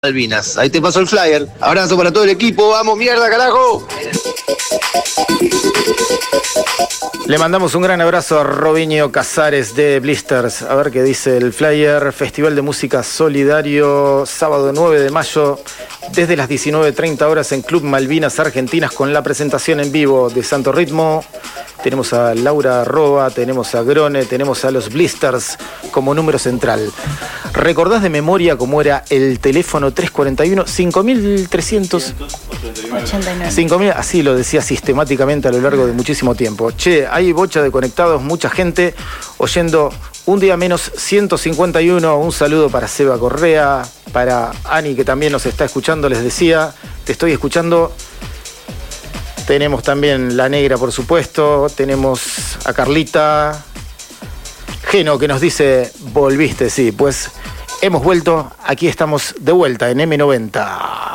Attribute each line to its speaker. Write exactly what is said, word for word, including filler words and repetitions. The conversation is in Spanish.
Speaker 1: Malvinas. Ahí te paso el flyer. Abrazo para todo el equipo. ¡Vamos, mierda, carajo!
Speaker 2: Le mandamos un gran abrazo a Robinho Casares de Blisters. A ver qué dice el flyer. Festival de Música Solidario, sábado nueve de mayo, desde las diecinueve treinta horas en Club Malvinas Argentinas, con la presentación en vivo de Santo Ritmo. Tenemos a Laura Roba, tenemos a Grone, tenemos a los Blisters como número central. ¿Recordás de memoria cómo era el teléfono tres cuarenta y uno, cinco mil trescientos ochenta y nueve? cinco mil, así lo decía sistemáticamente a lo largo de muchísimo tiempo. Che, hay bocha de conectados, mucha gente oyendo Un Día Menos ciento cincuenta y uno. Un saludo para Seba Correa, para Ani, que también nos está escuchando. Les decía, te estoy escuchando. Tenemos también La Negra, por supuesto. Tenemos a Carlita. Geno, que nos dice, volviste, sí, pues hemos vuelto. Aquí estamos de vuelta en eme noventa.